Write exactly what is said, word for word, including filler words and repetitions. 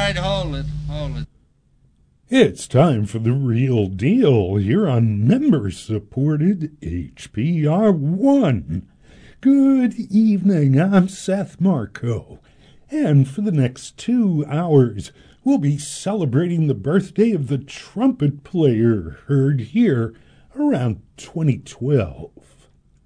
right, hold it, hold it. It's time for the real deal here on member-supported H P R one. Good evening, I'm Seth Marco, and for the next two hours, we'll be celebrating the birthday of the trumpet player heard here around twenty twelve.